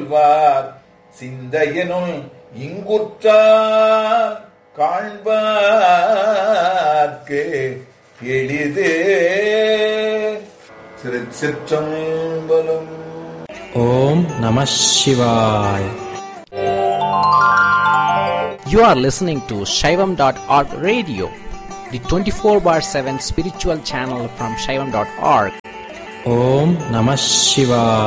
சொல்வார் சிந்தையனும் இங்குற்றார் காண்பார்க்கு எளிதே. திருச்சிற்றம்பலம். ஓம் நம சிவாய். You are listening to Shaivam.org radio, the 24/7 spiritual channel from Shaivam.org. Om Namah Shivaya.